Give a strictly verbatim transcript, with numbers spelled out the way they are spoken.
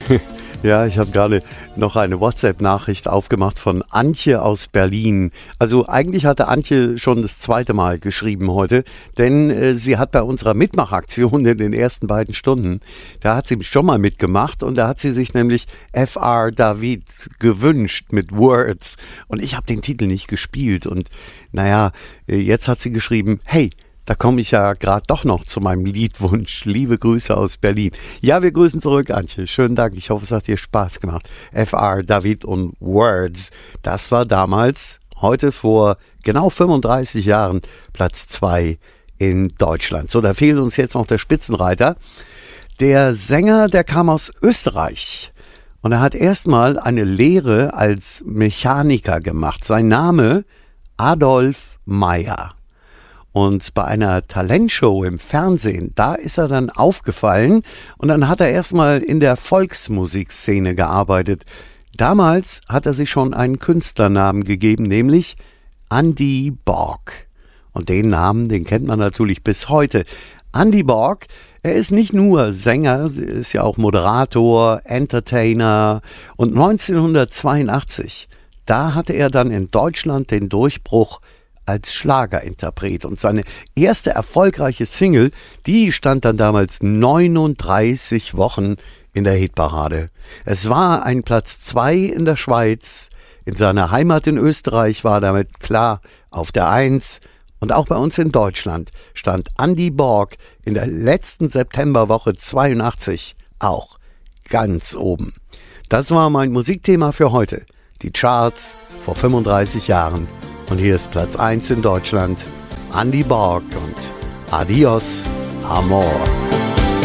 Ja, ich habe gerade noch eine WhatsApp-Nachricht aufgemacht von Antje aus Berlin. Also eigentlich hatte Antje schon das zweite Mal geschrieben heute, denn äh, sie hat bei unserer Mitmachaktion in den ersten beiden Stunden, da hat sie schon mal mitgemacht und da hat sie sich nämlich F R David gewünscht mit Words und ich habe den Titel nicht gespielt und naja, jetzt hat sie geschrieben, hey, da komme ich ja gerade doch noch zu meinem Liedwunsch. Liebe Grüße aus Berlin. Ja, wir grüßen zurück, Antje. Schönen Dank. Ich hoffe, es hat dir Spaß gemacht. F R David und Words. Das war damals, heute vor genau fünfunddreißig Jahren, Platz zwei in Deutschland. So, da fehlt uns jetzt noch der Spitzenreiter. Der Sänger, der kam aus Österreich. Und er hat erstmal eine Lehre als Mechaniker gemacht. Sein Name Adolf Meyer. Und bei einer Talentshow im Fernsehen, da ist er dann aufgefallen und dann hat er erstmal in der Volksmusikszene gearbeitet. Damals hat er sich schon einen Künstlernamen gegeben, nämlich Andy Borg. Und den Namen, den kennt man natürlich bis heute. Andy Borg, er ist nicht nur Sänger, er ist ja auch Moderator, Entertainer. Und neunzehnhundertzweiundachtzig, da hatte er dann in Deutschland den Durchbruch als Schlagerinterpret. Und seine erste erfolgreiche Single, die stand dann damals neununddreißig Wochen in der Hitparade. Es war ein Platz zwei in der Schweiz, in seiner Heimat in Österreich war damit klar auf der Eins und auch bei uns in Deutschland stand Andy Borg in der letzten Septemberwoche zweiundachtzig auch ganz oben. Das war mein Musikthema für heute. Die Charts vor fünfunddreißig Jahren. Und hier ist Platz eins in Deutschland, Andy Borg und Adios, Amor.